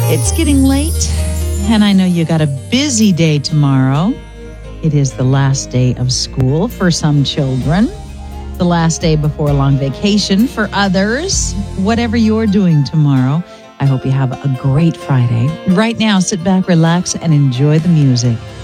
It's getting late, and I know you got a busy day tomorrow. It is the last day of school for some children, the last day before a long vacation for others. Whatever you're doing tomorrow, I hope you have a great Friday. Right now, sit back, relax, and enjoy the music.